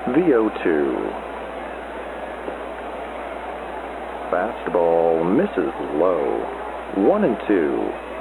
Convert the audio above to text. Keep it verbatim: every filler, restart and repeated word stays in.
The oh two. Fastball misses low. One and two.